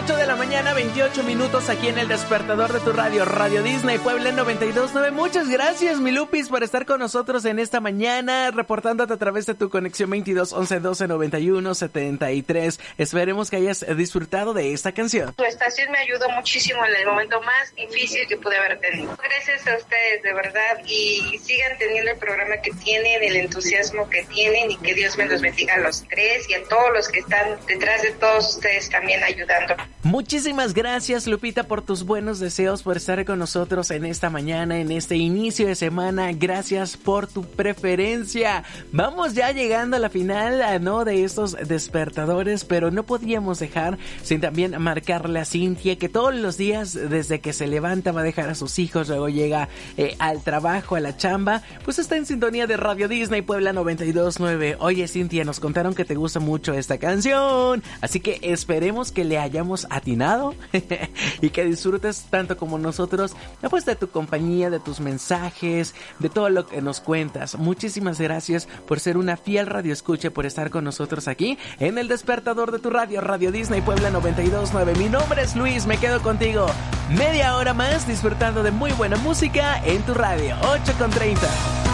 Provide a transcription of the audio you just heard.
8 de la mañana, 28 minutos aquí en el despertador de tu radio, Radio Disney Puebla 92.9. Muchas gracias, mi Lupis, por estar con nosotros en esta mañana, reportándote a través de tu conexión 22 11 12 91 73. Esperemos que hayas disfrutado de esta canción. Tu estación me ayudó muchísimo en el momento más difícil que pude haber tenido. Gracias a ustedes, de verdad, y sigan teniendo el programa que tienen, el entusiasmo que tienen, y que Dios me los bendiga a los tres y a todos los que están detrás de todos ustedes también ayudando. Muchísimas gracias, Lupita, por tus buenos deseos, por estar con nosotros en esta mañana, en este inicio de semana. Gracias por tu preferencia. Vamos ya llegando a la final, ¿no?, de estos despertadores, pero no podíamos dejar sin también marcarle a Cintia, que todos los días, desde que se levanta, va a dejar a sus hijos, luego llega al trabajo, a la chamba, pues está en sintonía de Radio Disney Puebla 92.9. Oye, Cintia, nos contaron que te gusta mucho esta canción, así que esperemos que le hayamos atinado y que disfrutes tanto como nosotros, pues, de tu compañía, de tus mensajes, de todo lo que nos cuentas. Muchísimas gracias por ser una fiel radioescucha, por estar con nosotros aquí en el despertador de tu radio, Radio Disney Puebla 92.9. Mi nombre es Luis, me quedo contigo media hora más disfrutando de muy buena música en tu radio. 8:30.